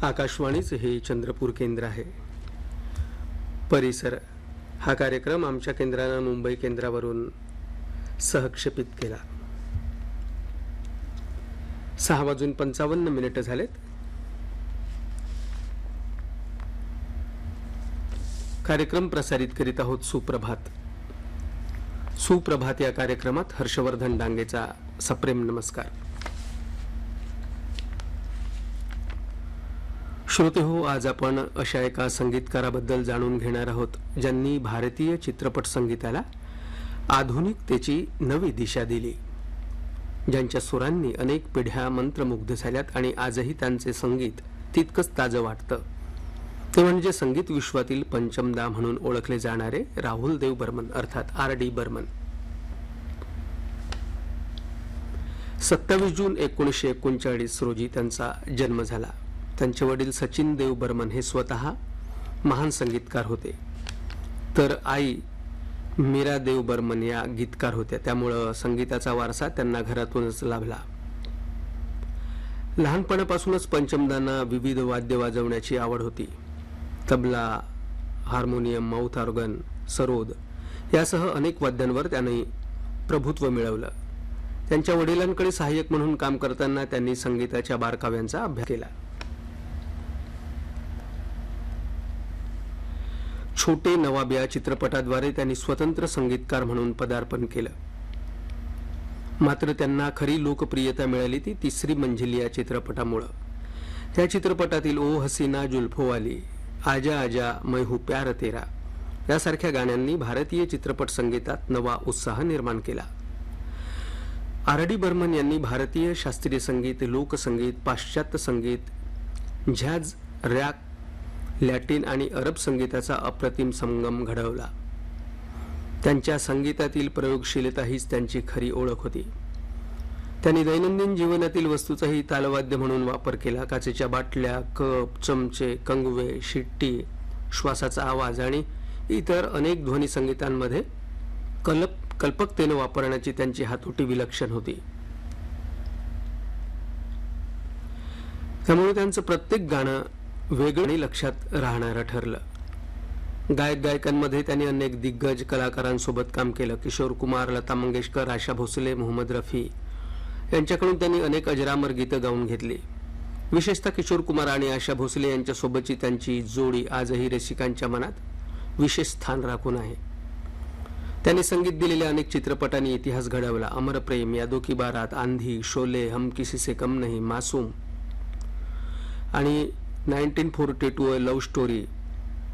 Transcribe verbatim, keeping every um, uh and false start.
आकाशवाणीचे हे चंद्रपूर केंद्र आहे. परिसर हा कार्यक्रम आमच्या केंद्राने मुंबई केंद्रावरून सहक्षेपित केला. सहा वाजून पंचावन्न मिनिटं झालेत. कार्यक्रम प्रसारित करीत आहोत सुप्रभात. सुप्रभात या कार्यक्रमात हर्षवर्धन डांगेचा सप्रेम नमस्कार. श्रोते हो, आज आपण अशा एका संगीतकाराबद्दल जाणून घेणार आहोत ज्यांनी भारतीय चित्रपट संगीताला आधुनिकतेची नवी दिशा दिली, ज्यांच्या सुरांनी अनेक पिढ्या मंत्रमुग्ध झाल्यात आणि आजही त्यांचे संगीत तितकंच ताजं वाटतं. ते म्हणजे संगीत विश्वातील पंचमदा म्हणून ओळखले जाणारे राहुल देव बर्मन अर्थात आर डी बर्मन. सत्तावीस जून एकोणीसशे एकोणचाळीस रोजी त्यांचा जन्म झाला. त्यांचे वडील सचिन देव बर्मन हे स्वतः महान संगीतकार होते, तर आई मीरा देव बर्मन या गीतकार होत्या. त्यामुळं संगीताचा वारसा त्यांना घरातूनच लाभला. लहानपणापासूनच पंचमदांना विविध वाद्य वाजवण्याची आवड होती. Tabla, harmonium, mouth organ, sarod यासह अनेक वाद्यांवर त्यांनी प्रभुत्व मिळवलं. त्यांच्या वडिलांकडे सहाय्यक म्हणून काम करताना त्यांनी संगीताच्या बारकाव्यांचा अभ्यास केला. छोटे नवाब या चित्रपटाद्वारे त्यांनी स्वतंत्र संगीतकार म्हणून पदार्पण केलं. मात्र त्यांना खरी लोकप्रियता मिळाली ती तिसरी मंजिल या चित्रपटामुळे. त्या चित्रपटातील ओ हसीना जुल्फो वाली, आजा आजा मैं हूं प्यार तेरा यासारख्या गाण्यांनी भारतीय चित्रपट संगीतात नवा उत्साह निर्माण केला. आर डी बर्मन यांनी भारतीय शास्त्रीय संगीत, लोकसंगीत, पाश्चात्य संगीत, झॅझ, रॅक, लॅटिन आणि अरब संगीताचा अप्रतिम संगम घडवला. त्यांच्या संगीतातील प्रयोगशीलता हीच त्यांची खरी ओळख होती. त्यांनी दैनंदिन जीवनातील वस्तूचाही तालवाद्य म्हणून वापर केला. काचेच्या बाटल्या, कप, चमचे, कंगवे, शिट्टी, श्वासाचा आवाज आणि इतर अनेक ध्वनी संगीतांमध्ये कल्प कल्पकतेने वापरण्याची त्यांची हातोटी विलक्षण होती. त्यामुळे त्यांचं प्रत्येक गाणं वेगळं आणि लक्षात राहणारं ठरलं. गायक गायकांमध्ये त्यांनी अनेक दिग्गज कलाकारांसोबत काम केलं. किशोर कुमार, लता मंगेशकर, आशा भोसले, मोहम्मद रफी यांच्याकडून त्यांनी अनेक अजरामर गीतं गाऊन घेतली. विशेषतः किशोर कुमार आणि आशा भोसले यांच्यासोबतची त्यांची जोडी आजही रसिकांच्या मनात विशेष स्थान राखून आहे. त्यांनी संगीत दिलेल्या अनेक चित्रपटांनी इतिहास घडवला. अमर प्रेम, यादों की बारात, आंधी, शोले, हम किसी से कम नहीं, मासूम आणि nineteen forty to a love story